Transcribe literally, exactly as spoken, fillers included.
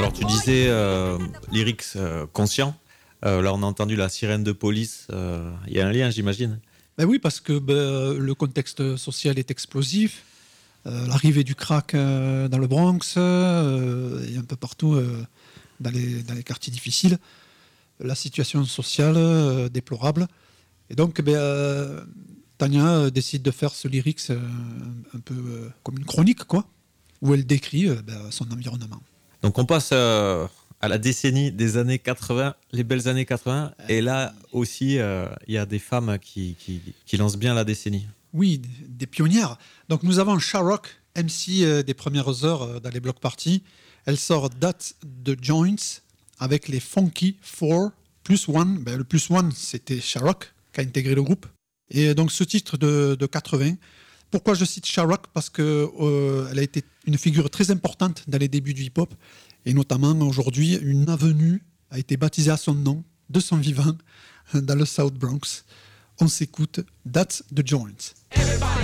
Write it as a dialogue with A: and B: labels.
A: Alors tu disais euh, lyrics euh, conscients. Euh, là on a entendu la sirène de police. Il euh, y a un lien, j'imagine.
B: Ben oui, parce que ben, le contexte social est explosif. Euh, l'arrivée du crack euh, dans le Bronx euh, et un peu partout euh, dans, les, dans les quartiers difficiles. La situation sociale euh, déplorable. Et donc, ben, euh, Tania décide de faire ce lyrics euh, un peu euh, comme une chronique, quoi, où elle décrit euh, ben, son environnement.
A: Donc on passe euh, à la décennie des années quatre-vingts, les belles années quatre-vingts. Et là aussi, il euh, y a des femmes qui, qui, qui lancent bien la décennie.
B: Oui, des pionnières. Donc nous avons Sha-Rock, M C euh, des premières heures euh, dans les block parties. Elle sort That's the Joints avec les Funky Four plus One. Ben, le plus One, c'était Sha-Rock qui a intégré le groupe. Et donc ce titre de, de quatre-vingts. Pourquoi je cite Sha-Rock ? Parce qu'elle euh, a été une figure très importante dans les débuts du hip-hop. Et notamment aujourd'hui, une avenue a été baptisée à son nom, de son vivant, dans le South Bronx. On s'écoute That's the Joints.
C: Everybody